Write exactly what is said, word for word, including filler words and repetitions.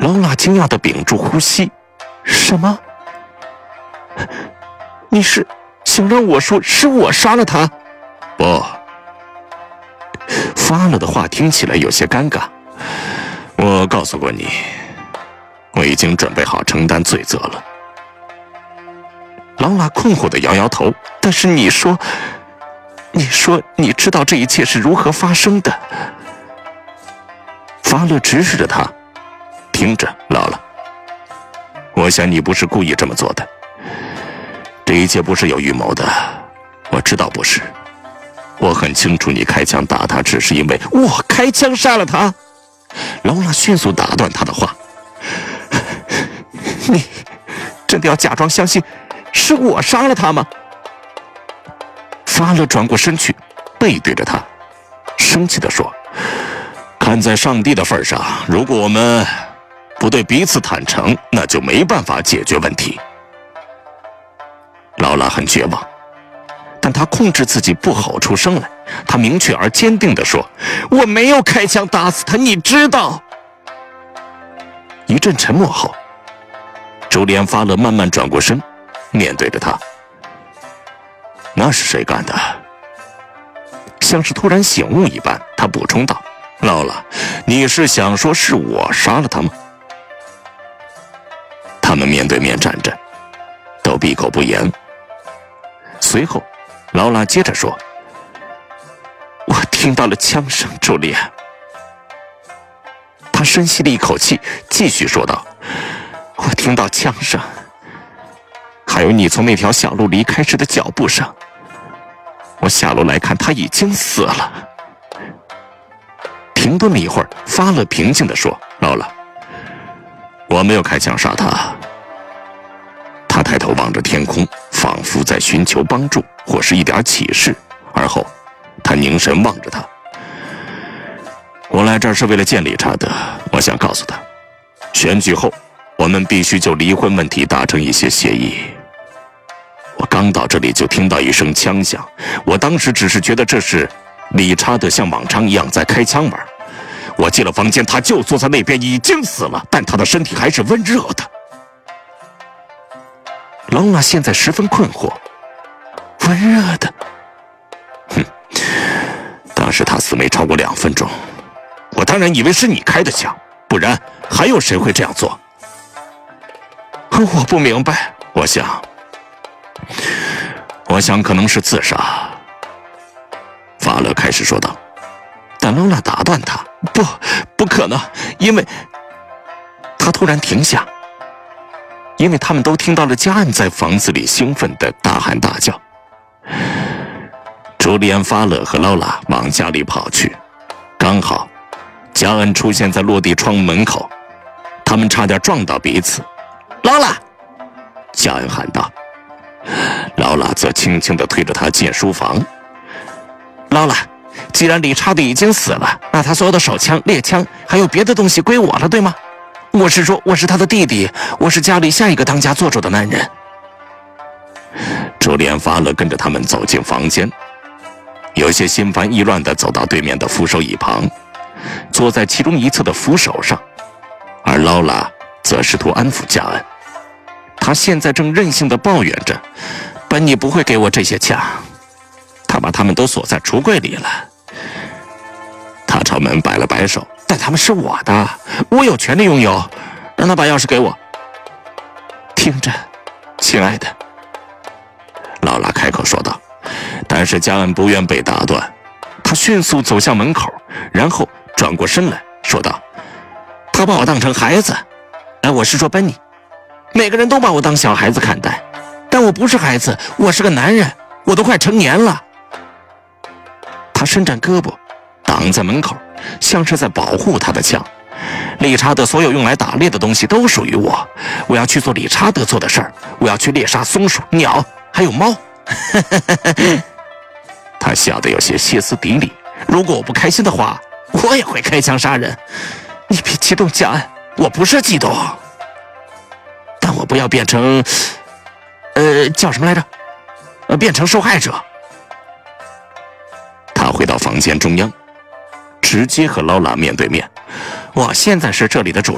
劳拉惊讶地屏住呼吸，什么？你是想让我说是我杀了他？ 不。 发了的话听起来有些尴尬。 我告诉过你，我已经准备好承担罪责了。 劳拉困惑地摇摇头，但是你说，你说你知道这一切是如何发生的？发勒直视着他， 听着，劳拉，我想你不是故意这么做的，这一切不是有预谋的，我知道不是。我很清楚你开枪打他只是因为我开枪杀了他。劳拉迅速打断他的话，你真的要假装相信是我杀了他吗？发勒转过身去，背对着他，生气地说， 看在上帝的份上，如果我们不对彼此坦诚，那就没办法解决问题。劳拉很绝望， 但他控制自己不吼出声来。他明确而坚定地说，我没有开枪打死他，你知道。一阵沉默后， 朱利安·发勒慢慢转过身，面对着他。那是谁干的？ 像是突然醒悟一般，他补充道， 劳拉，你是想说是我杀了他吗？他们面对面站着，都闭口不言。 随后劳拉接着说，我听到了枪声，朱莉安。他深吸了一口气，继续说道，我听到枪声，还有你从那条小路离开时的脚步声。我下楼来看，他已经死了。停顿了一会儿，发勒平静地说， 劳拉，我没有开枪杀他。他抬头望着天空，仿佛在寻求帮助或是一点启示，而后他凝神望着他。我来这儿是为了见理查德，我想告诉他，选举后我们必须就离婚问题达成一些协议。我刚到这里就听到一声枪响，我当时只是觉得这是理查德像往常一样在开枪玩。我进了房间，他就坐在那边，已经死了，但他的身体还是温热的。 劳拉现在十分困惑，温热的？ 哼，当时他死没超过两分钟，我当然以为是你开的枪，不然还有谁会这样做？ 我不明白， 我想，我想可能是自杀。法勒开始说道， 但劳拉打断他，不，不可能，因为……他突然停下。因为他们都听到了加恩在房子里兴奋地大喊大叫。 朱利安·发勒和劳拉往家里跑去，刚好加恩出现在落地窗门口，他们差点撞到彼此。 劳拉， 加恩喊道。劳拉则轻轻地推着他进书房。 劳拉，既然理查德已经死了，那他所有的手枪、猎枪还有别的东西归我了，对吗？我是说，我是他的弟弟，我是家里下一个当家做主的男人。 朱利安·发勒跟着他们走进房间，有些心烦意乱地走到对面的扶手椅旁，坐在其中一侧的扶手上，而劳拉则试图安抚加恩。 他现在正任性地抱怨着，本尼不会给我这些枪，他把他们都锁在橱柜里了。 他朝门摆了摆手， 但他们是我的，我有权利拥有，让他把钥匙给我。听着，亲爱的， 劳拉开口说道，但是加恩不愿被打断。 他迅速走向门口，然后转过身来说道，他把我当成孩子，哎，我是说本尼，每个人都把我当小孩子看待，但我不是孩子，我是个男人，我都快成年了。他伸展胳膊挡在门口，像是在保护他的枪。理查德所有用来打猎的东西都属于我，我要去做理查德做的事儿，我要去猎杀松鼠、鸟还有猫。他笑得有些歇斯底里，如果我不开心的话，我也会开枪杀人。你别激动，加恩，我不是激动，但我不要变成呃叫什么来着呃变成受害者。 他回到房间中央，直接和劳拉面对面。 我现在是这里的主